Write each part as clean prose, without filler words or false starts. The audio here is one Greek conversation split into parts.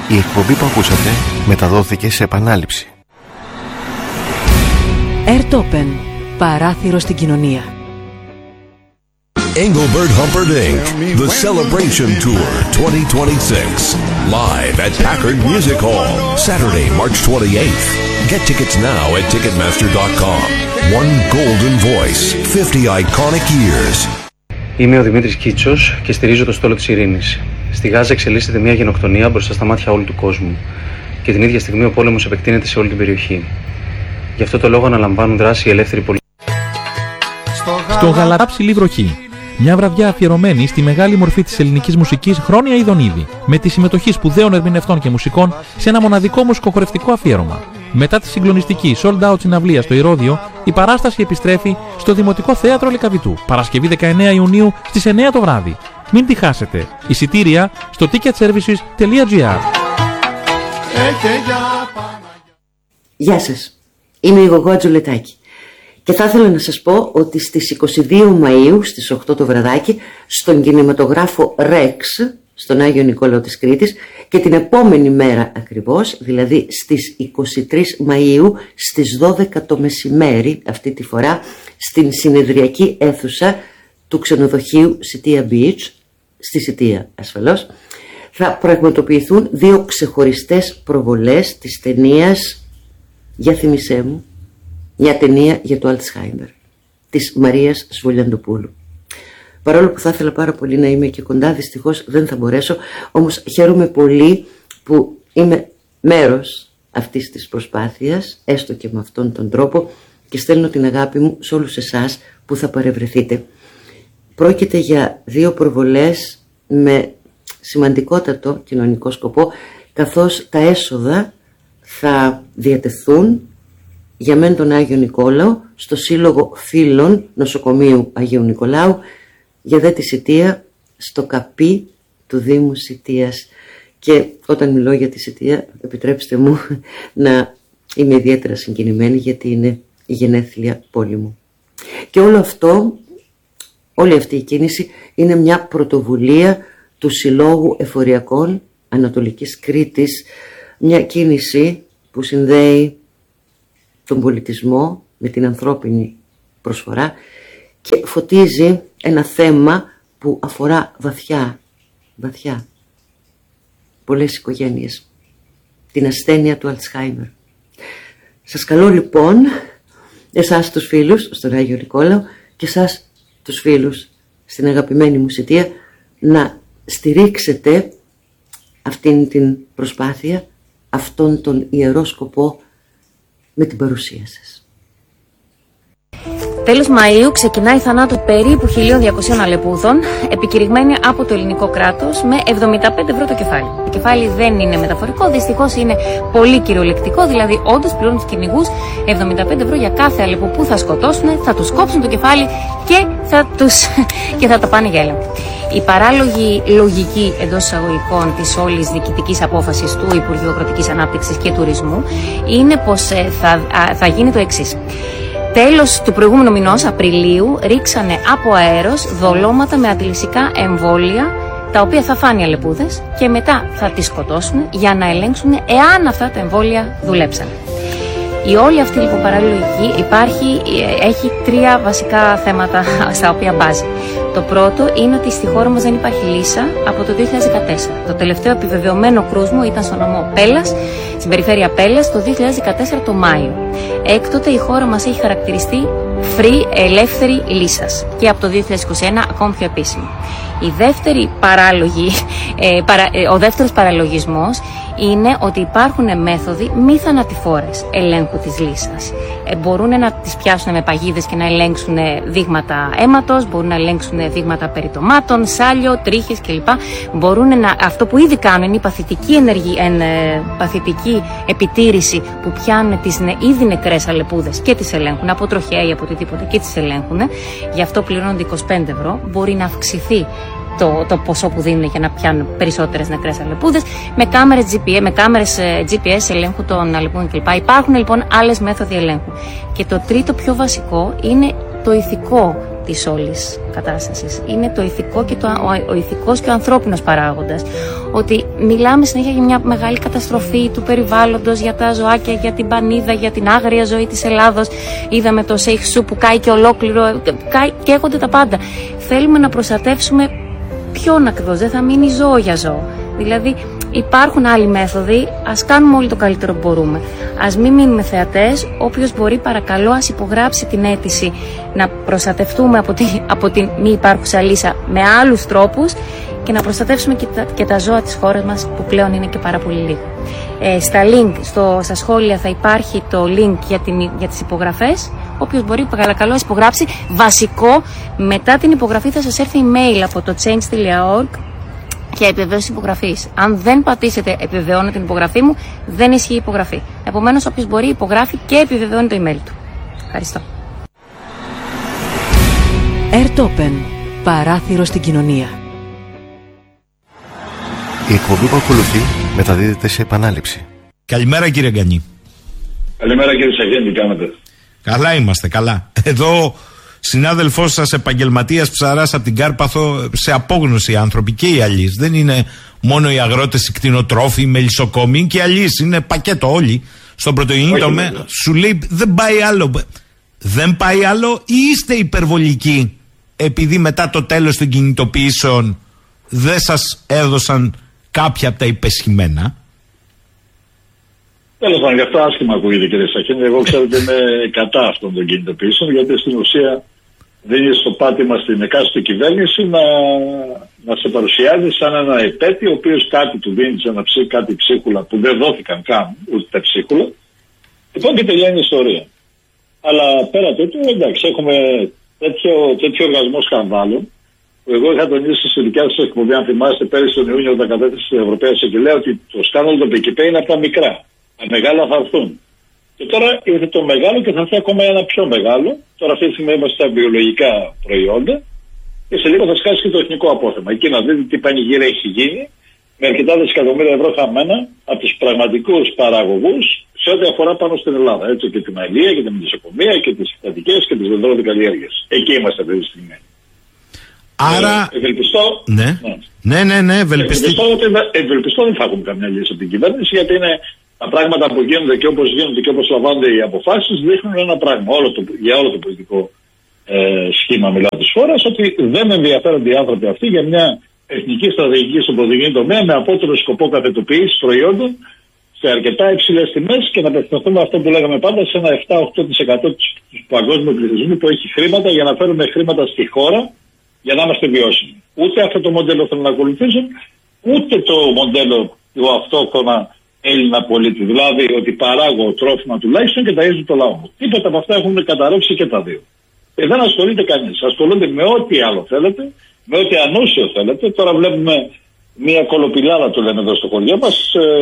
Η εκπομπή που ακούσατε μεταδόθηκε σε επανάληψη. Airtopen, παράθυρο στην κοινωνία. Engelbert Humperdinck, The Celebration Tour 2026. Live at Packard Music Hall, Saturday, March 28th. Get tickets now at Ticketmaster.com. One golden voice, 50 iconic years. Είμαι ο Δημήτρης Κίτσος και στηρίζω το στόλο της ειρήνης. Στη Γάζα εξελίσσεται μια γενοκτονία μπροστά στα μάτια όλου του κόσμου. Και την ίδια στιγμή ο πόλεμος επεκτείνεται σε όλη την περιοχή. Γι' αυτό το λόγο αναλαμβάνουν δράση οι ελεύθεροι πολίτες. Στο Γαλατά Ψηλή Βροχή. Μια βραδιά αφιερωμένη στη μεγάλη μορφή της ελληνικής μουσικής Χρόνια Ιδονίδη, με τη συμμετοχή σπουδαίων ερμηνευτών και μουσικών σε ένα μοναδικό μουσικοχορευτικό αφιέρωμα. Μετά τη συγκλονιστική sold out συναυλία στο Ηρώδειο, η παράσταση επιστρέφει στο Δημοτικό Θέατρο Λυκαβητού, Παρασκευή 19 Ιουνίου στις 9 το βράδυ. Μην τη χάσετε. Εισιτήρια στο ticketservices.gr. Γεια σας. Είμαι η Γογό Τζουλετάκη. Και θα ήθελα να σας πω ότι στις 22 Μαΐου στις 8 το βραδάκι στον κινηματογράφο Rex στον Άγιο Νικόλαο της Κρήτης και την επόμενη μέρα ακριβώς, δηλαδή στις 23 Μαΐου στις 12 το μεσημέρι, αυτή τη φορά στην συνεδριακή αίθουσα του ξενοδοχείου Σιτία Beach, στη Σιτία ασφαλώς, θα πραγματοποιηθούν δύο ξεχωριστές προβολές της ταινίας «Για θυμισέ μου», μια ταινία για το Αλτσχάιμερ της Μαρίας Σβολιαντοπούλου. Παρόλο που θα ήθελα πάρα πολύ να είμαι και κοντά, δυστυχώς δεν θα μπορέσω, όμως χαίρομαι πολύ που είμαι μέρος αυτής της προσπάθειας, έστω και με αυτόν τον τρόπο, και στέλνω την αγάπη μου σε όλους εσάς που θα παρευρεθείτε. Πρόκειται για δύο προβολές με σημαντικότατο κοινωνικό σκοπό, καθώς τα έσοδα θα διατεθούν για μεν τον Άγιο Νικόλαο στο Σύλλογο Φίλων Νοσοκομείου Αγίου Νικολάου, για δε τη Σιτία στο καπί του Δήμου Σιτίας. Και όταν μιλώ για τη Σιτία, επιτρέψτε μου να είμαι ιδιαίτερα συγκινημένη, γιατί είναι η γενέθλια πόλη μου. Και όλο αυτό, όλη αυτή η κίνηση είναι μια πρωτοβουλία του Συλλόγου Εφοριακών Ανατολικής Κρήτης, μια κίνηση που συνδέει τον πολιτισμό με την ανθρώπινη προσφορά και φωτίζει ένα θέμα που αφορά βαθιά πολλές οικογένειες, την ασθένεια του Αλτσχάιμερ. Σας καλώ λοιπόν, εσάς τους φίλους στον Άγιο Νικόλαο και εσάς τους φίλους στην αγαπημένη μου Σιτία, να στηρίξετε αυτήν την προσπάθεια, αυτόν τον ιερό σκοπό, με την παρουσία σας. Τέλος Μαΐου ξεκινάει η θανάτου περίπου 1.200 αλεπούδων, επικηρυγμένη από το ελληνικό κράτος με 75 ευρώ το κεφάλι. Το κεφάλι δεν είναι μεταφορικό, δυστυχώς είναι πολύ κυριολεκτικό, δηλαδή όντως πληρώνουν τους κυνηγούς 75 ευρώ για κάθε αλεπού που θα σκοτώσουν, θα τους κόψουν το κεφάλι και θα τα πάνε για έλεγχο. Η παράλογη λογική εντός εισαγωγικών της όλης διοικητικής απόφασης του Υπουργείου Αγροτικής Ανάπτυξης και Τουρισμού είναι πως θα γίνει το εξής. Τέλος του προηγούμενου μηνός, Απριλίου, ρίξανε από αέρος δολώματα με αντιλυσικά εμβόλια, τα οποία θα φάνε οι αλεπούδες και μετά θα τις σκοτώσουν για να ελέγξουν εάν αυτά τα εμβόλια δουλέψαν. Η όλη αυτή λοιπόν παραλογική έχει τρία βασικά θέματα στα οποία μπάζει. Το πρώτο είναι ότι στη χώρα μας δεν υπάρχει λύσα από το 2014. Το τελευταίο επιβεβαιωμένο κρούσμο ήταν στο νομό Πέλλας, στην περιφέρεια Πέλλας, το 2014 το Μάιο. Έκτοτε η χώρα μας έχει χαρακτηριστεί free, ελεύθερη λύσας και από το 2021 ακόμη πιο επίσημη. Ο δεύτερος παραλογισμός είναι ότι υπάρχουν μέθοδοι μη θανατηφόρες ελέγχου της λύσας. Μπορούν να τις πιάσουν με παγίδες και να ελέγξουν δείγματα αίματος, μπορούν να ελέγξουν δείγματα περιτομάτων, σάλιο, τρίχες κλπ. Αυτό που ήδη κάνουν είναι η παθητική επιτήρηση που πιάνουν τις ήδη νεκρές αλεπούδες και τις ελέγχουν από τροχέα ή από οτιδήποτε και τις ελέγχουν. Γι' αυτό πληρώνονται 25 ευρώ. Μπορεί να αυξηθεί το ποσό που δίνουν για να πιάνουν περισσότερες νεκρές αλεπούδες με κάμερες GPS ελέγχου των αλεπούδων κλπ. Υπάρχουν λοιπόν άλλες μέθοδοι ελέγχου. Και το τρίτο πιο βασικό είναι το ηθικό της όλης κατάστασης. Είναι το ηθικό και ο ηθικός και ο ανθρώπινος παράγοντας. Ότι μιλάμε συνέχεια για μια μεγάλη καταστροφή του περιβάλλοντος, για τα ζωάκια, για την πανίδα, για την άγρια ζωή της Ελλάδος. Είδαμε το Σέιχσου που κάει και ολόκληρο, καίγονται τα πάντα. Θέλουμε να προστατεύσουμε ποιον ακριβώς, δεν θα μείνει ζώο για ζώο. Δηλαδή υπάρχουν άλλοι μέθοδοι, ας κάνουμε όλοι το καλύτερο που μπορούμε. Ας μην μείνουμε θεατές, όποιος μπορεί παρακαλώ ας υπογράψει την αίτηση να προστατευτούμε από την μη υπάρχουσα λύσα με άλλους τρόπους και να προστατεύσουμε και τα ζώα της χώρας μας που πλέον είναι και πάρα πολύ λίγο. Στα σχόλια θα υπάρχει το link για τις υπογραφές. Όποιος μπορεί παρακαλώ υπογράψει. Βασικό, μετά την υπογραφή θα σας έρθει email από το change.org για επιβεβαίωση υπογραφής. Αν δεν πατήσετε επιβεβαιώνω την υπογραφή μου, δεν ισχύει η υπογραφή. Επομένως, όποιος μπορεί υπογράφει και επιβεβαιώνει το email του. Ευχαριστώ. Airtopen. Παράθυρο στην κοινωνία. Η εκπομπή που ακολουθεί μεταδίδεται σε επανάληψη. Καλημέρα κύριε Γκανή. Καλημέρα κύριε Σαγέντη, τι κάνετε? Καλά είμαστε, καλά. Εδώ συνάδελφός σας επαγγελματίας ψαράς από την Κάρπαθο, σε απόγνωση άνθρωποι και οι αλείς. Δεν είναι μόνο οι αγρότες, οι κτηνοτρόφοι, οι μελισσοκόμοι και οι αλείς. Είναι πακέτο όλοι. Στον πρωτογενή τομέα σου λέει δεν πάει άλλο. Δεν πάει άλλο ή είστε υπερβολικοί επειδή μετά το τέλος των κινητοποιήσεων δεν σας έδωσαν κάποια από τα υπεσχημένα? Τέλος πάντων, γι' αυτό άσχημα ακούγεται κύριε Σαχίνη. Εγώ ξέρω ότι είμαι κατά αυτών των κινητοποιήσεων, γιατί στην ουσία δίνει στο πάτημα στην εκάστοτε κυβέρνηση να σε παρουσιάζει σαν ένα επέτη, ο οποίος κάτι του δίνει κάτι ψίχουλα που δεν δόθηκαν καν ούτε τα ψίχουλα. Λοιπόν και τελειώνει η ιστορία. Αλλά πέρα από αυτό, εντάξει, έχουμε τέτοιο οργασμό σκανδάλων που εγώ είχα τονίσει στη δικιά σας εκπομπή, αν θυμάστε, πέρυσι τον Ιούνιο όταν κατέθεσε στην Ευρωπαϊκή Εισαγγελέα ότι το σκάνδαλο των ΠΚΠ είναι από τα μικρά. Τα μεγάλα θα έρθουν. Και τώρα ήρθε το μεγάλο και θα έρθει ακόμα ένα πιο μεγάλο. Τώρα αυτή τη στιγμή είμαστε στα βιολογικά προϊόντα και σε λίγο θα σκάσει και το εθνικό απόθεμα. Εκεί να δείτε τι πανηγύρι έχει γίνει με αρκετά δισεκατομμύρια ευρώ χαμένα από τους πραγματικούς παραγωγούς σε ό,τι αφορά πάνω στην Ελλάδα. Έτσι και την αλεία και την μελισσοκομεία και τις συστατικές και τις δεντρόδικαλλιέργειες. Εκεί είμαστε αυτή τη στιγμή. Άρα. Ευελπιστώ. Ναι, ευελπιστώ δεν θα έχουμε καμιά λύση από την κυβέρνηση, γιατί είναι τα πράγματα που γίνονται και όπως γίνονται και όπως λαμβάνονται οι αποφάσεις δείχνουν ένα πράγμα. Για όλο το πολιτικό σχήμα μιλάω της χώρας, ότι δεν ενδιαφέρονται οι άνθρωποι αυτοί για μια εθνική στρατηγική στον πρωτογενή τομέα με απότερο σκοπό καθετοποίησης προϊόντων σε αρκετά υψηλές τιμές και να απευθυνθούμε αυτό που λέγαμε πάντα σε ένα 7-8% του παγκόσμιου πληθυσμού που έχει χρήματα για να φέρουμε χρήματα στη χώρα για να είμαστε βιώσιμοι. Ούτε αυτό το μοντέλο θέλουν να ακολουθήσουν, ούτε το μοντέλο του αυτόχρονα Έλληνα πολίτη. Δηλαδή ότι παράγω τρόφιμα τουλάχιστον και ταΐζω το λαό μου. Τίποτα από αυτά έχουν καταρρεύσει και τα δύο. Δεν ασχολείται κανείς. Ασχολούνται με ό,τι άλλο θέλετε, με ό,τι ανούσιο θέλετε. Τώρα βλέπουμε μια κολοπηλάδα, το λέμε εδώ στο χωριό μας,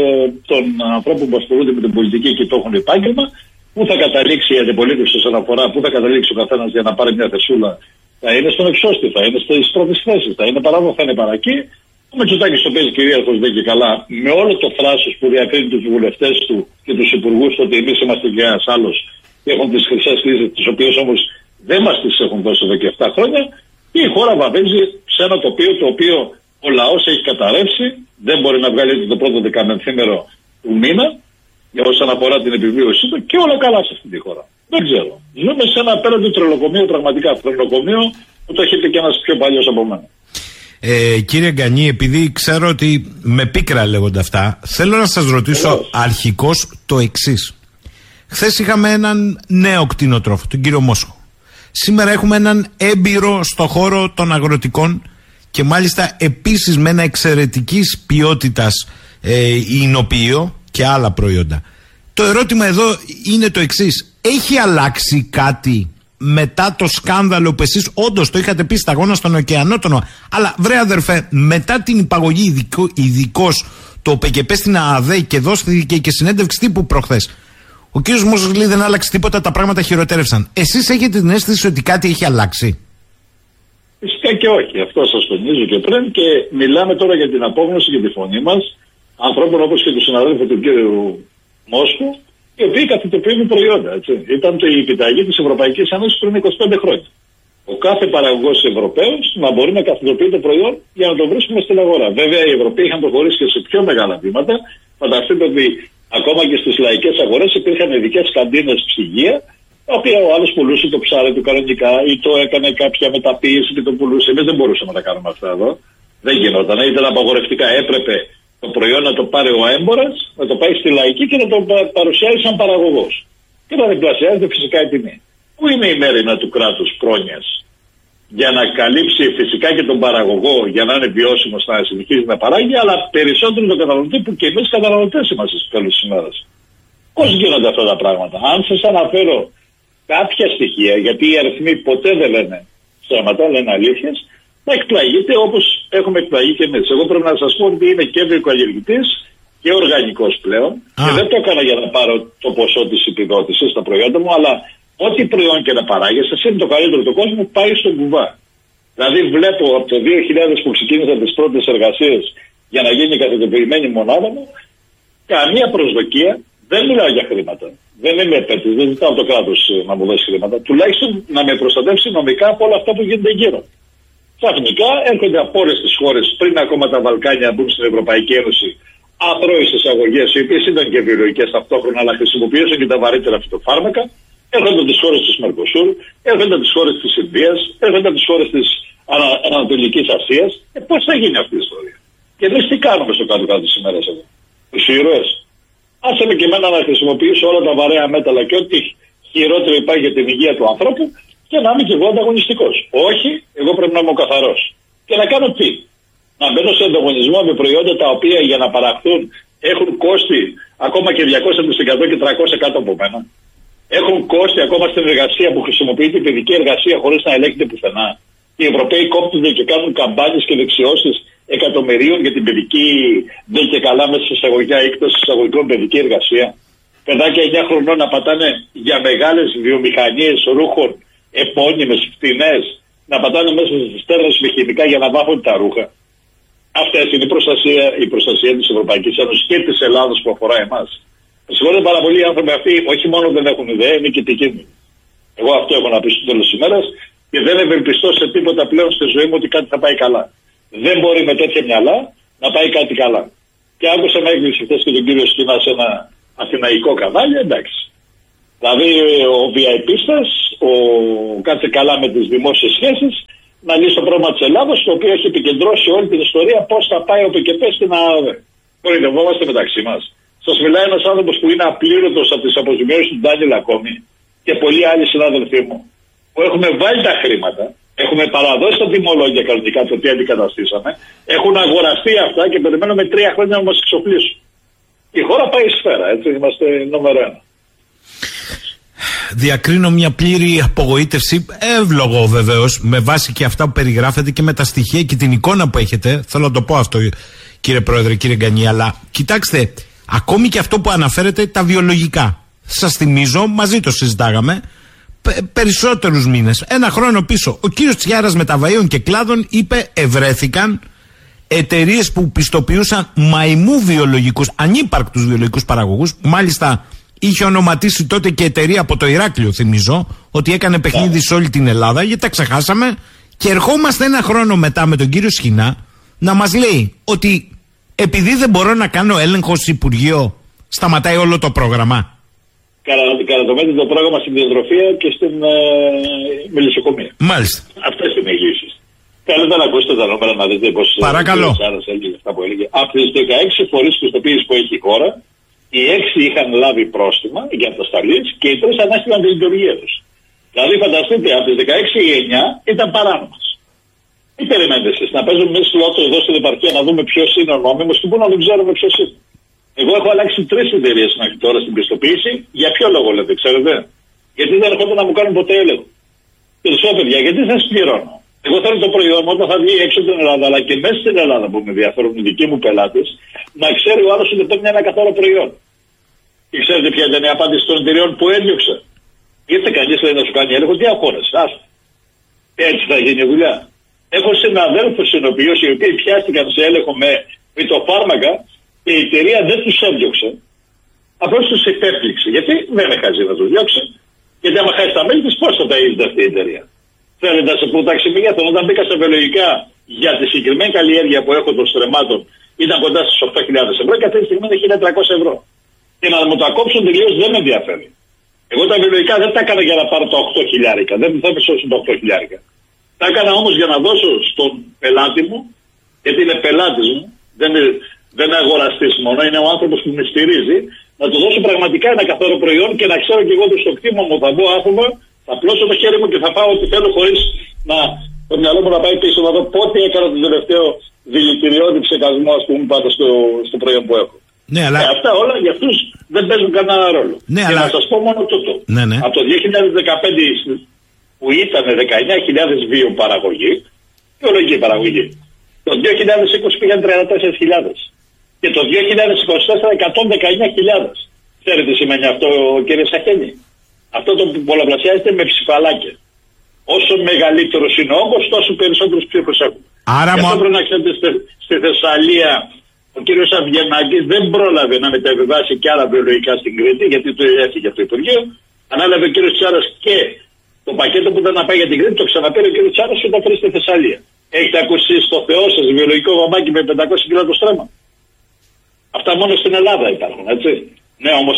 των ανθρώπων που ασχολούνται με την πολιτική και το έχουν επάγγελμα. Πού θα καταλήξει η αντιπολίτευση όσον αφορά, πού θα καταλήξει ο καθένας για να πάρει μια θεσούλα? Θα είναι στον εξώστη, θα είναι στις πρώτες θέσεις, θα είναι παράδο, θα είναι παρακεί. Ο Μητσοτάκης το παίζει κυρίαρχος δεν και καλά, με όλο το θράσος που διακρίνει τους βουλευτές του και τους υπουργούς, ότι εμείς είμαστε και ένας άλλος και έχουν τις χρυσές λύσεις, τις οποίες όμως δεν μας τις έχουν δώσει εδώ και 7 χρόνια. Και η χώρα βαδίζει σε ένα τοπίο το οποίο ο λαός έχει καταρρεύσει, δεν μπορεί να βγάλει το πρώτο δεκαμενθήμερο του μήνα για όσον αφορά την επιβίωσή του και όλα καλά σε αυτή τη χώρα. Δεν ξέρω. Ζούμε σε ένα απέραντο τρελοκομείο, πραγματικά τρελοκομείο που το έχει πει και ένας πιο παλιός από μένα. Κύριε Γκανή, επειδή ξέρω ότι με πίκρα λέγονται αυτά, θέλω να σας ρωτήσω αρχικώς το εξής. Χθες είχαμε έναν νέο κτηνοτρόφο, τον κύριο Μόσχο. Σήμερα έχουμε έναν έμπειρο στο χώρο των αγροτικών και μάλιστα επίσης με ένα εξαιρετικής ποιότητας υνοποιείο και άλλα προϊόντα. Το ερώτημα εδώ είναι το εξής. Έχει αλλάξει κάτι μετά το σκάνδαλο που εσείς όντως το είχατε πει σταγόνα στον ωκεανότονο? Αλλά βρε αδερφέ, μετά την υπαγωγή ειδικώς το ΠΚΠ στην ΑΑΔΕ και δώστηκε και συνέντευξη τύπου προχθές, ο κύριος Μόσχος λέει δεν άλλαξε τίποτα, τα πράγματα χειροτέρευσαν. Εσείς έχετε την αίσθηση ότι κάτι έχει αλλάξει? Φυσικά και όχι. Αυτό σας τονίζω και πριν και μιλάμε τώρα για την απόγνωση και τη φωνή μας ανθρώπων όπως και του συναδέλφου του κύριου Μόσχου, οι οποίοι καθητοποιούν προϊόντα. Έτσι. Ήταν η επιταγή της Ευρωπαϊκής Ένωσης πριν 25 χρόνια. ο κάθε παραγωγός Ευρωπαίος να μπορεί να καθοδοποιεί το προϊόν για να το βρίσκουμε στην αγορά. Βέβαια, οι Ευρωπαίοι είχαν προχωρήσει και σε πιο μεγάλα βήματα. Φανταστείτε ότι ακόμα και στις λαϊκές αγορές υπήρχαν ειδικές καντίνες ψυγεία, τα οποία ο άλλος πουλούσε το ψάρι του κανονικά ή το έκανε κάποια μεταποίηση και το πουλούσε. Εμείς δεν μπορούσαμε να τα κάνουμε αυτά εδώ. Δεν γινόταν. Ήταν απαγορευτικά. Έπρεπε το προϊόν να το πάρει ο έμπορας, να το πάει στη λαϊκή και να το παρουσιάσει σαν παραγωγός. Και να διπλασιάζεται φυσικά η τιμή. Πού είναι η μέριμνα του κράτους πρόνοιας για να καλύψει φυσικά και τον παραγωγό, για να είναι βιώσιμος να συνεχίζει να παράγει, αλλά περισσότερο τον καταναλωτή που και εμείς καταναλωτές είμαστε στο τέλος της ημέρας. Πώς γίνονται αυτά τα πράγματα? Αν σας αναφέρω κάποια στοιχεία, γιατί οι αριθμοί ποτέ δεν λένε ψέματα, λένε αλήθειες, να εκπλαγείτε όπως έχουμε εκπλαγεί και εμείς. Εγώ πρέπει να σας πω ότι είμαι και βιοκαλλιεργητής και οργανικός πλέον και δεν το έκανα για να πάρω το ποσό της επιδότησης στα προϊόντα μου, αλλά ό,τι προϊόν και να παράγεις, εσύ είναι το καλύτερο του κόσμου, πάει στον κουβά. Δηλαδή βλέπω από το 2000 που ξεκίνησα τις πρώτες εργασίες για να γίνει η καθοδοποιημένη μονάδα μου, καμία προσδοκία, δεν μιλάω για χρήματα. Δεν είμαι επέτης, δεν ζητάω το κράτος να μου δώσει χρήματα. Τουλάχιστον να με προστατεύσει νομικά από όλα αυτά που γίνονται γύρω. Ξαφνικά έρχονται από όλες τις χώρες, πριν ακόμα τα Βαλκάνια μπουν στην Ευρωπαϊκή Ένωση, αθρώες εισαγωγές, οι οποίες ήταν και βιολογικές ταυτόχρονα, αλλά χρησιμοποιούσαν και τα βαρύτερα φυτοφάρμακα. Έρχονται από τις χώρες της Μερκοσούρ, έρχονται από τις χώρες της Ινδίας, έρχονται από τις χώρες της Ανατολικής Ασίας. Πώς θα γίνει αυτή η ιστορία? Και εμείς τι κάνουμε στο κάτω-κάτω της ημέρας εδώ? Τους ήρωες. Άσε με και εμένα να χρησιμοποιήσω όλα τα βαρέα μέταλλα και ό,τι χειρότερο υπάρχει για την υγεία του ανθρώπου και να είμαι και εγώ ανταγωνιστικός. Όχι, εγώ πρέπει να είμαι ο καθαρός. Και να κάνω τι? Να μπαίνω σε ανταγωνισμό με προϊόντα τα οποία για να παραχθούν έχουν κόστη ακόμα και 200% και 300 κάτω από μένα. Έχουν κόστη ακόμα στην εργασία που χρησιμοποιείται η παιδική εργασία χωρίς να ελέγχεται πουθενά. Οι Ευρωπαίοι κόπτονται και κάνουν καμπάνιες και δεξιώσεις εκατομμυρίων για την παιδική, δεν και καλά μέσα σε εισαγωγικά έκταση εισαγωγικών παιδική εργασία. Παιδάκια 9 χρονών να πατάνε για μεγάλες βιομηχανίες ρούχων, επώνυμες, φτηνές, να πατάνε μέσα στις στέρνες με χημικά για να βάφουν τα ρούχα. Αυτές είναι η προστασία της Ευρωπαϊκής Ένωσης και της Ελλάδας που αφορά εμάς. Συγχωρείτε πάρα πολύ, οι άνθρωποι αυτοί όχι μόνο δεν έχουν ιδέα, είναι και επικίνδυνοι. Εγώ αυτό έχω να πει στο τέλος της ημέρας και δεν ευελπιστώ σε τίποτα πλέον στη ζωή μου ότι κάτι θα πάει καλά. Δεν μπορεί με τέτοια μυαλά να πάει κάτι καλά. Και άκουσα να έκλεισε χθες και τον κύριο Σκηνά σε ένα αθηναϊκό κανάλι, εντάξει. Δηλαδή ο VIP-στας, κάτσε καλά με τις δημόσιες σχέσεις, να λύσει το πρόβλημα της Ελλάδας, το οποίο έχει επικεντρώσει όλη την ιστορία πώς θα πάει ο ΠΚΠ στην ΑΑΔΕ. Κορυδευόμαστε μεταξύ μας. Σας μιλάει ένας άνθρωπος που είναι απλήρωτος από τις αποζημιώσεις του Ντάνιελ ακόμη και πολλοί άλλοι συνάδελφοί μου που έχουμε βάλει τα χρήματα, έχουμε παραδώσει τα τιμολόγια κανονικά το τι αντικαταστήσαμε, έχουν αγοραστεί αυτά και περιμένουμε 3 χρόνια να μας εξοπλίσουν. Η χώρα πάει σφαίρα, έτσι, είμαστε νούμερο 1. Διακρίνω μια πλήρη απογοήτευση, εύλογο βεβαίως, με βάση και αυτά που περιγράφετε και με τα στοιχεία και την εικόνα που έχετε. Θέλω να το πω αυτό, κύριε Πρόεδρε, κύριε Γκανή, αλλά κοιτάξτε, ακόμη και αυτό που αναφέρετε, τα βιολογικά. Σας θυμίζω, μαζί το συζητάγαμε, περισσότερους μήνες, 1 χρόνο πίσω, ο κύριος Τσιάρας Μεταβαΐων και Κλάδων είπε ευρέθηκαν εταιρείες που πιστοποιούσαν μαϊμού βιολογικούς, ανύπαρκτους βιολογικούς παραγωγούς. Μάλιστα είχε ονοματίσει τότε και εταιρεία από το Ηράκλειο, θυμίζω, ότι έκανε παιχνίδι σε όλη την Ελλάδα, γιατί τα ξεχάσαμε. Και ερχόμαστε 1 χρόνο μετά με τον κύριο Σχοινά να μας λέει ότι επειδή δεν μπορώ να κάνω έλεγχο στο Υπουργείο, σταματάει όλο το πρόγραμμα. Κατατομέται το πρόγραμμα στην διατροφία και στην μελισσοκομεία. Μάλιστα. Αυτές είναι οι λύσεις. Καλύτερα να ακούσετε τα νούμερα να δείτε πώς. Παρακαλώ. Από τις 16 φορείς πιστοποίησης που έχει η χώρα, οι 6 είχαν λάβει πρόστιμα για ατασταλείς και οι 3 ανάστηλαν τη λειτουργία τους. Δηλαδή, φανταστείτε, από τις 16 οι 9 ήταν παράνομες. Τι περιμένετε εσείς, να παίζουμε εμείς λότο εδώ στην επαρχία να δούμε ποιος είναι ο νόμιμος και πού να δεν ξέρουμε ποιος είναι? Εγώ έχω αλλάξει 3 εταιρείες μέχρι τώρα στην πιστοποίηση. Για ποιο λόγο λέτε, ξέρετε? Γιατί δεν έρχονται να μου κάνουν ποτέ έλεγχο. Και τους λέω, παιδιά, γιατί θα σας πληρώνω? Εγώ θέλω το προϊόν μου όταν θα βγει έξω από την Ελλάδα, αλλά και μέσα στην Ελλάδα που με ενδιαφέρουν οι δικοί μου πελάτες, να ξέρει ο άλλος ότι παίρνει ένα καθαρό προϊόν. Και ξέρετε ποια ήταν η απάντηση των εταιρεών που έδιωξα? Ήρθε κανείς λέει να σου κάνει έλεγχο, τι αγχώνεσαι, άστα. Έτσι θα γίνει η δουλειά. Έχω συναδέλφους οι οποίοι πιάστηκαν σε έλεγχο με φυτοφάρμακα και η εταιρεία δεν τους έδιωξε. Απλώς τους υπέπληξε. Γιατί δεν με χάζει να τους διώξει? Γιατί άμα χάσει τα μέλη της, πώς θα τα είδε αυτή η εταιρεία? Θέλετε να πω τα ξυπνιέθω. Όταν μπήκα σε βιολογικά για τη συγκεκριμένη καλλιέργεια που έχω των στρεμμάτων ήταν κοντά στις 8.000 ευρώ και αυτή τη στιγμή είναι 1.300 ευρώ. Και να μου τα κόψουν τελείως δεν με ενδιαφέρει. Εγώ τα βιολογικά δεν τα έκανα για να πάρω τα 8.000. Δεν θα πεσώσουν τα 8.000. Τα έκανα όμως για να δώσω στον πελάτη μου, γιατί είναι πελάτης μου, δεν είναι αγοραστής μόνο, είναι ο άνθρωπος που με στηρίζει, να του δώσω πραγματικά ένα καθαρό προϊόν και να ξέρω και εγώ ότι στο κτήμα μου θα μπω άφημα, θα πλώσω το χέρι μου και θα πάω ό,τι θέλω χωρίς να το μυαλό μου να πάει πίσω να δω πότε έκανα τον τελευταίο δηλητηριώδη ψεκασμό, ας πούμε, πάντα στο προϊόν που έχω. Ναι, αλλά... αυτά όλα για αυτούς δεν παίζουν κανένα ρόλο. Ναι, και αλλά... να σας πω μόνο τούτο. Ναι, ναι. Από το 2015 που ήταν 19.000 βιοπαραγωγή, βιολογική παραγωγή, το 2020 πήγαν 34.000 και το 2024 119.000. Ξέρετε τι σημαίνει αυτό, κύριε Σαχένη? Αυτό το πολλαπλασιάζεται με ψηφαλάκια. Όσο μεγαλύτερος είναι ο όγκος, τόσο περισσότερους ψήφους έχουν. Άρα αυτό πρέπει να ξέρετε, στη Θεσσαλία ο κύριος Αυγενάκης δεν πρόλαβε να μεταβιβάσει και άλλα βιολογικά στην Κρήτη, γιατί το έφυγε από το Υπουργείο. Ανάλαβε ο κύριος Τσάρας και το πακέτο που ήταν να πάει για την Κρήτη, το ξαναπήρε ο κύριος Τσάρας και το έφερε στη Θεσσαλία. Έχετε ακούσει στο Θεό σας βιολογικό βαμάκι με 500 κιλά το στρέμμα? Αυτά μόνο στην Ελλάδα υπάρχουν, έτσι. Ναι, όμως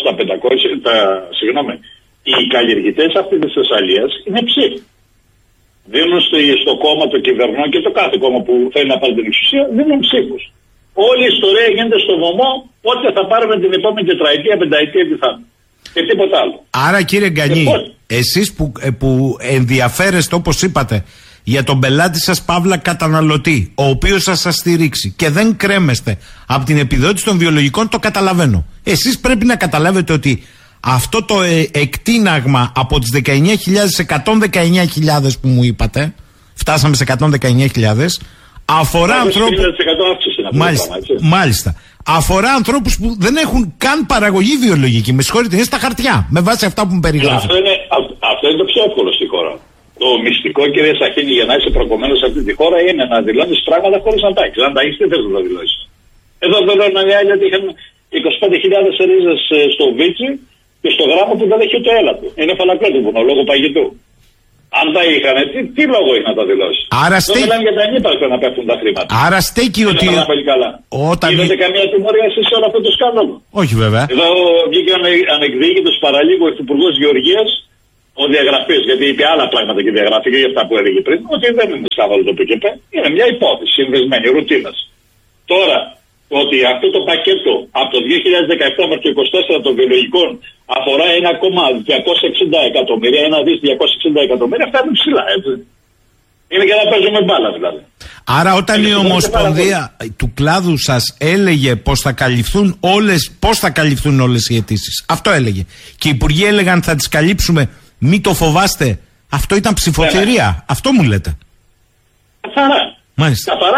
οι καλλιεργητές αυτή της Θεσσαλίας είναι ψήφοι. Δίνουν στο κόμμα το κυβερνό και το κάθε κόμμα που θέλει να πάρει την εξουσία, δίνουν ψήφους. Όλη η ιστορία γίνεται στο βωμό, πότε θα πάρουμε την επόμενη τετραετία, πενταετία, τι θα είναι. Και τίποτα άλλο. Άρα κύριε Γκανή, εσείς που ενδιαφέρεστε όπως είπατε για τον πελάτη σας παύλα καταναλωτή, ο οποίος θα σας στηρίξει και δεν κρέμεστε από την επιδότηση των βιολογικών, το καταλαβαίνω. Εσείς πρέπει να καταλάβετε ότι αυτό το εκτείναγμα από τις 19.000 σε 119.000 που μου είπατε, φτάσαμε σε 119.000, αφορά ανθρώπους. Μάλιστα. Αφορά ανθρώπους που δεν έχουν καν παραγωγή βιολογική. Με συγχωρείτε, είναι στα χαρτιά. Με βάση αυτά που μου περιγράφετε. Αυτό είναι το πιο εύκολο στη χώρα. Το μυστικό, κύριε Σαχίνη, για να είσαι προκομμένος σε αυτή τη χώρα είναι να δηλώνεις πράγματα χωρίς να τα έχεις. Αν τα έχεις, τι θες να τα δηλώσεις? Εδώ δηλώνουν οι άλλοι ότι είχαν 25.000 ρίζες στο Βίτσι και στο γράμμα που δεν έχει ούτε έλατο. Είναι φαλακρότυπο, λόγω παγιτού. Αν τα είχαν, τι λόγο έχει να τα δηλώσει? Άρα δεν μιλάνε για τα ανύπαρκτα να πέφτουν τα χρήματα. Άρα στέκει ότι. Είδατε καμία τιμωρία εσείς σε όλο αυτό το σκάνδαλο? Όχι βέβαια. Εδώ βγήκε ανεκδίκητος παραλίγο ο Υπουργός Γεωργίας, ο διαγραφής, γιατί είπε άλλα πράγματα και διαγραφή για αυτά που έλεγε πριν, ότι δεν είναι σκάνδαλο το ΠΚΠ, είναι μια υπόθεση συνδεσμένη, ρουτίνας. Τώρα, ότι αυτό το πακέτο από το 2017 μέχρι το 2024 των βιολογικών αφορά 1,260 εκατομμύρια, 1,260 εκατομμύρια, φτάνουν ψηλά, έτσι. Είναι για να παίζουμε μπάλα δηλαδή. Άρα όταν η Ομοσπονδία του κλάδου σας έλεγε πώς θα καλυφθούν όλες οι αιτήσεις, αυτό έλεγε. Και οι υπουργοί έλεγαν θα τις καλύψουμε, μην το φοβάστε. Αυτό ήταν ψηφοθυρία. Ναι. Αυτό μου λέτε. Καθαρά. Μάλιστα. Καθαρά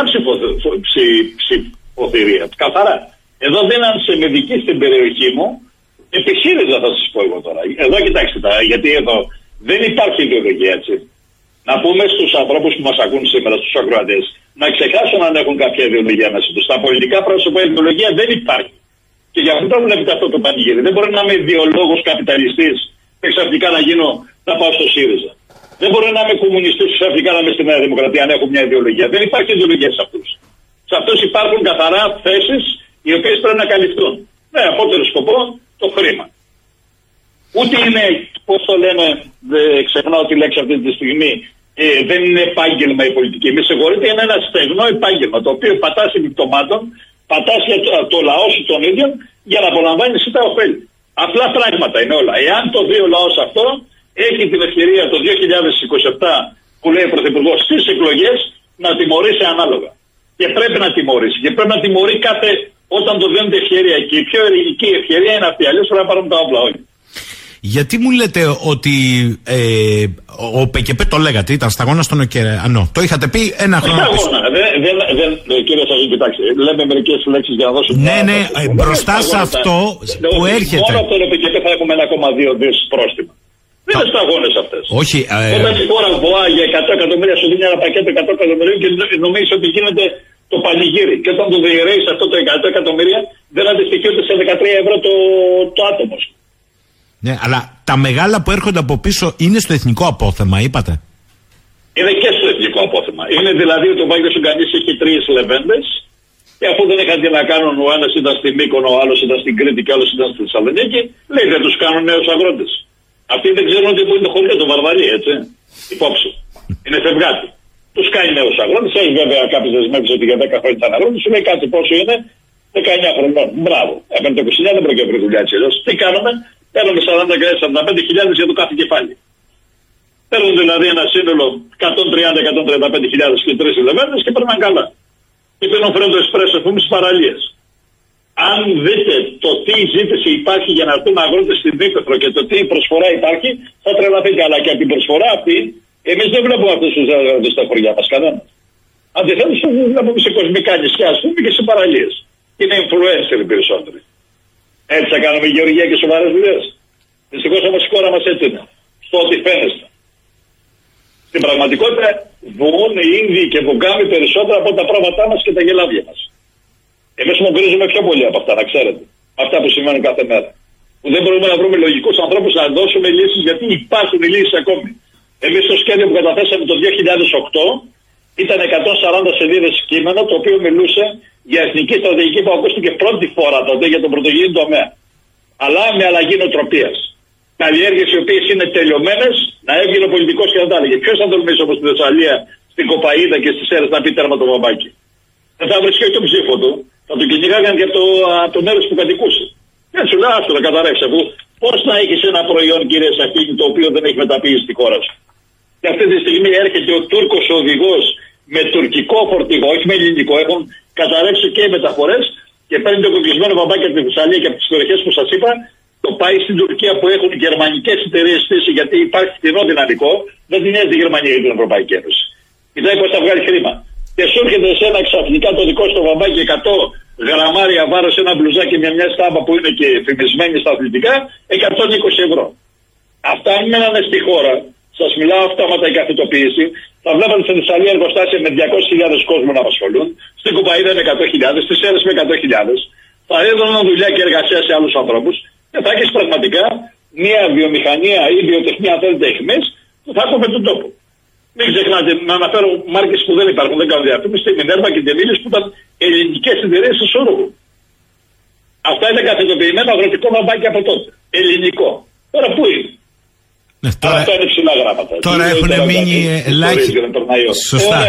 ψηφοθυρία. Καθαρά. Εδώ δίναν σε μεδική στην περιοχή μου επιχείρηζα, θα σας πω εγώ τώρα. Εδώ κοιτάξτε τα, γιατί εδώ δεν υπάρχει ιδεολογία, έτσι. Να πούμε στους ανθρώπους που μας ακούν σήμερα, στους ακροατές, να ξεχάσουν αν έχουν κάποια ιδεολογία μέσα τους. Στα πολιτικά πρόσωπα η ιδεολογία δεν υπάρχει. Και γι' αυτό βλέπετε αυτό το πανηγύρι. Δεν μπορεί να είμαι ιδεολόγος καπιταλιστής και ξαφνικά να πάω στο ΣΥΡΙΖΑ. Δεν μπορεί να είμαι κομμουνιστής και ξαφνικά να είμαι στη Νέα Δημοκρατία αν έχω μια ιδεολογία. Δεν υπάρχει ιδεολογία σε αυτούς. Σε αυτούς υπάρχουν καθαρά θέσεις οι οποίες πρέπει να καλυφθούν. Με απότερο σκοπό το χρήμα. Ούτε είναι, πώς το λένε, ξεχνάω τη λέξη αυτή τη στιγμή, δεν είναι επάγγελμα η πολιτική. Με συγχωρείτε, είναι ένα στεγνό επάγγελμα το οποίο πατάς επιπτωμάτων, πατάς για το λαό σου τον ίδιο για να απολαμβάνει εσύ τα ωφέλη. Απλά πράγματα είναι όλα. Εάν το δει ο λαός αυτό, έχει την ευκαιρία το 2027 που λέει ο Πρωθυπουργός στις εκλογές να τιμωρήσει ανάλογα. Και πρέπει να τιμωρήσει. Και πρέπει να τιμωρεί κάθε όταν το δίνεται ευκαιρία. Και η πιο ελληνική ευκαιρία είναι αυτή. Αλλιώς πρέπει να πάρουν τα όπλα όλοι. Γιατί μου λέτε ότι ο ΠΚΠ το λέγατε, ήταν σταγόνα στον ωκεανό. Το είχατε πει ένα χρόνο πίσω. Σταγόνα. Κύριε Σαγή, κοιτάξτε. Λέμε μερικές λέξεις για να δώσουμε. Ναι, μπροστά σε αυτό που έρχεται. Μόνο από τον ΠΚΠ θα έχουμε 1,2 δις πρόστιμα. Δεν είναι σταγόνες αυτές. Όχι. Όταν η χώρα ΒΟΑ για 100 εκατομμύρια σου δίνει ένα πακέτο 100 εκατομμυρίων και νομίζεις ότι γίνεται το πανηγύρι. Και όταν το διαιρέεις αυτό το 100 εκατομμύρια δεν αντιστοιχεί ούτε σε 13 ευρώ το άτομο. Ναι, αλλά τα μεγάλα που έρχονται από πίσω είναι στο εθνικό απόθεμα, είπατε. Είναι και στο εθνικό απόθεμα. Είναι δηλαδή ότι ο Βάγγελος ο Γκανής έχει 3 λεβέντες και αφού δεν είχαν τι να κάνουν, ο ένας ήταν στην Μύκονο, ο άλλος ήταν στην Κρήτη και ο άλλος ήταν στη Θεσσαλονίκη, λέει δεν τους κάνουν νέους αγρότες. Αυτοί δεν ξέρουν ότι είναι το χωριό, το Βαρβαρί, έτσι. Υπόψη. Είναι φευγάτη. Τους κάνει νέους αγρότες. Έχει βέβαια κάποιες δεσμεύσεις ότι για 10 χρόνια ήταν αγρότες. Σου λέει κάτι πόσο είναι, 19 χρονών. Μπράβο. Έπαιρνε το 29, δεν πρόκειται να βρει δουλειά έτσι. Τι κάνουμε, παίρνουμε 45.000 για το κάθε κεφάλι. Παίρνουν δηλαδή ένα σύνολο 130-135.000 και 3 λεβέντες και παίρνουν καλά. Και παίρνουν φέρνουν το εσπρέσο, πούμε, στις παραλίες. Αν δείτε το τι ζήτηση υπάρχει για να έρθουν αγρότες στην Δίκοθρο και το τι προσφορά υπάρχει, θα τρελαθείτε. Αλλά και από την προσφορά αυτή, εμείς δεν βλέπουμε αυτούς τους αγρότες στα χωριά μας, κανένα. Αντιθέτως, το βλέπουμε σε κοσμικά νησιά, ας πούμε, και σε παραλίες. Είναι influencer οι περισσότεροι. Έτσι θα κάνουμε γεωργία και σοβαρές δουλειές. Δυστυχώς όμως η χώρα μας έτσι είναι. Στο ότι φαίνεστε. Στην πραγματικότητα, βγουν οι Ίνδιοι και Βουγκάμοι περισσότερα από τα πρόβατά μας και τα γελάδια μας. Εμείς μογκρίζουμε πιο πολύ από αυτά, να ξέρετε. Αυτά που συμβαίνουν κάθε μέρα. Που δεν μπορούμε να βρούμε λογικούς ανθρώπους να δώσουμε λύσεις, γιατί υπάρχουν οι λύσεις ακόμη. Εμείς το σχέδιο που καταθέσαμε το 2008 ήταν 140 σελίδες κείμενο, το οποίο μιλούσε για εθνική στρατηγική που ακούστηκε πρώτη φορά τότε για τον πρωτογενή τομέα. Αλλά με αλλαγή νοοτροπίας. Καλλιέργειες οι οποίες είναι τελειωμένες, να έβγαινε ο πολιτικός και να τα έλεγε. Ποιος θα τολμήσει όπως στη Θεσσαλία, στην Κοπαΐδα και στις Σέρρες να πει τέρμα το βαμβάκι. Δεν θα βρίσκει τον ψήφο του, θα τον κυνηγάγαν και από το μέρος που κατοικούσε. Και έτσι σου λέει, άστο να καταρρεύσει, αφού πώς να έχεις ένα προϊόν, κύριε Σαχίνη, το οποίο δεν έχει μεταποίησει στη χώρα σου. Και αυτή τη στιγμή έρχεται ο Τούρκος οδηγός με τουρκικό φορτηγό, όχι με ελληνικό, έχουν καταρρεύσει και οι μεταφορές και παίρνει το κοκλεισμένο βαμβάκι από τη Θεσσαλία και από τις περιοχές που σας είπα, το πάει στην Τουρκία που έχουν οι γερμανικές εταιρείες στήσει, γιατί υπάρχει φθηνό δυναμικό, δεν την νοιάζει η Γερμανία για την Ευρωπαϊκή Ένωση. Κοιτάει πώς θα βγάλει χρήμα. Και σου έρχεται σε ένα ξαφνικά το δικό στο βαμβάκι 100 γραμμάρια βάρος, ένα μπλουζάκι με μια στάμπα που είναι και φημισμένη στα αθλητικά, 120 ευρώ. Αυτά αν μένανε στη χώρα, σας μιλάω αυτόματα η καθητοποίηση, θα βλέπατε στη Θεσσαλία εργοστάσια με 200.000 κόσμο να απασχολούν, στην Κοπαΐδα με 100.000, στις Σέρρες με 100.000, θα έδωναν δουλειά και εργασία σε άλλους ανθρώπους και θα έχεις πραγματικά μια βιομηχανία ή βιοτεχνία, αν θέλετε, εχμής, που θα έχουμε τον τόπο. Μην ξεχνάτε, να αναφέρω μάρκες που δεν υπάρχουν, δεν κάνω διαφήμιση, τη Μινέρβα και Ντεμίλης που ήταν ελληνικές εταιρείες του Σόρουγου. Αυτά είναι καθετοποιημένο αγροτικό βαμβάκι από τότε. Ελληνικό. Τώρα πού είναι? Τώρα, αυτά είναι ψηλά γράμματα. Τώρα έχουν μείνει ελάχιστα. Σωστά.